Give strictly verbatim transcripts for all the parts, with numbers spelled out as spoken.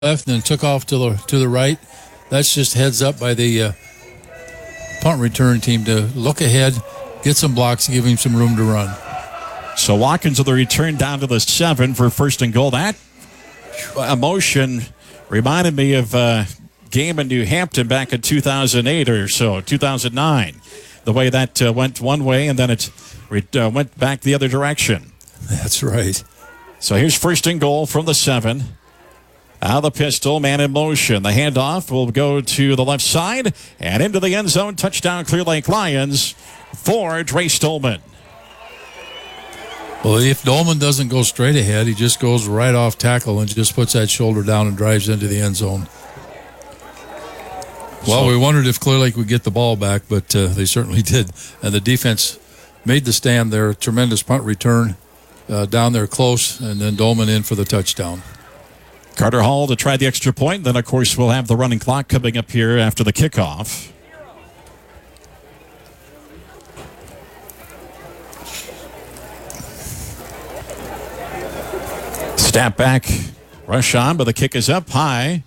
left and then took off to the to the right. That's just heads up by the uh, punt return team to look ahead, get some blocks, give him some room to run. So Watkins with the return down to the seven for first and goal. That emotion reminded me of a game in New Hampton back in two thousand eight or so, two thousand nine. The way that uh, went one way and then it uh, went back the other direction. That's right. So here's first and goal from the seven. Out of the pistol, man in motion. The handoff will go to the left side and into the end zone. Touchdown, Clear Lake Lions for Dre Stolman. Well, if Dolman doesn't go straight ahead, he just goes right off tackle and just puts that shoulder down and drives into the end zone. Well, so, we wondered if Clear Lake would get the ball back, but uh, they certainly did. And the defense made the stand there. Tremendous punt return uh, down there close, and then Dolman in for the touchdown. Carter Hall to try the extra point. Then, of course, we'll have the running clock coming up here after the kickoff. Snap back, rush on, but the kick is up high.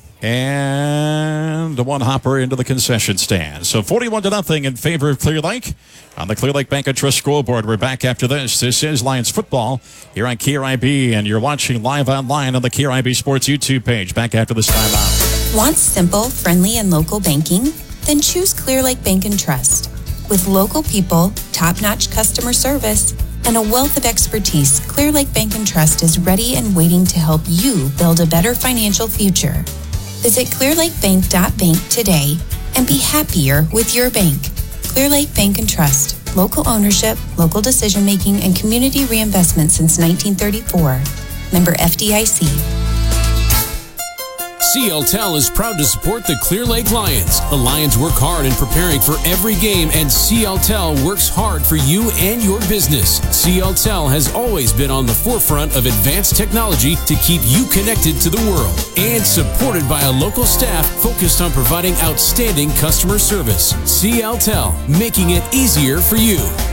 And the one hopper into the concession stand. So forty-one to nothing in favor of Clear Lake. On the Clear Lake Bank and Trust scoreboard, we're back after this. This is Lions football here on K R I B, and you're watching live online on the K R I B Sports YouTube page. Back after this timeout. Want simple, friendly, and local banking? Then choose Clear Lake Bank and Trust. With local people, top-notch customer service, and a wealth of expertise, Clear Lake Bank and Trust is ready and waiting to help you build a better financial future. Visit clear lake bank dot bank today and be happier with your bank. Clear Lake Bank and Trust. Local ownership, local decision-making, and community reinvestment since nineteen thirty-four. Member F D I C. C L T E L is proud to support the Clear Lake Lions. The Lions work hard in preparing for every game, and C L T E L works hard for you and your business. C L T E L has always been on the forefront of advanced technology to keep you connected to the world, and supported by a local staff focused on providing outstanding customer service. C L T E L, making it easier for you.